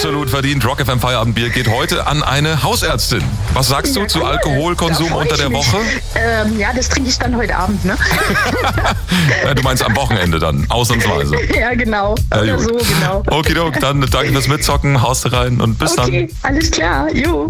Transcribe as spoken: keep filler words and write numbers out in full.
Absolut verdient. Rock F M Feierabendbier geht heute an eine Hausärztin. Was sagst Ja, du zu cool. Alkoholkonsum Da freu unter ich der mich. Woche? Ähm, ja, das trinke ich dann heute Abend, ne? Ja, du meinst am Wochenende dann, ausnahmsweise. Ja, genau. Ja, Oder gut. so, genau. Okidok, dann danke fürs Mitzocken, haust rein und bis dann. Okay, alles klar. Jo.